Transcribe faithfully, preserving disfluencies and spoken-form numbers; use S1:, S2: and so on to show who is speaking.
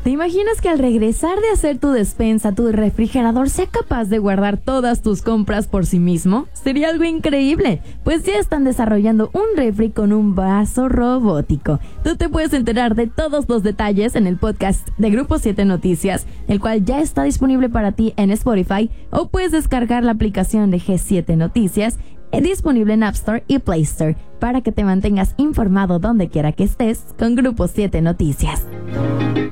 S1: ¿Te imaginas que al regresar de hacer tu despensa, tu refrigerador sea capaz de guardar todas tus compras por sí mismo? Sería algo increíble, pues ya están desarrollando un refri con un vaso robótico. Tú te puedes enterar de todos los detalles en el podcast de Grupo siete Noticias, el cual ya está disponible para ti en Spotify, o puedes descargar la aplicación de G siete Noticias, disponible en App Store y Play Store, para que te mantengas informado donde quiera que estés con Grupo siete Noticias.